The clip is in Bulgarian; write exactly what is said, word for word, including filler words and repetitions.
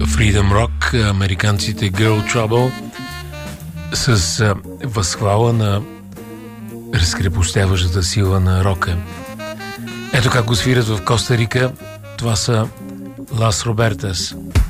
Freedom Rock, американците Girl Trouble, с а, възхвала на разкрепостяващата сила на рока. Ето как го свират в Коста Рика. Това са Лас Робертас.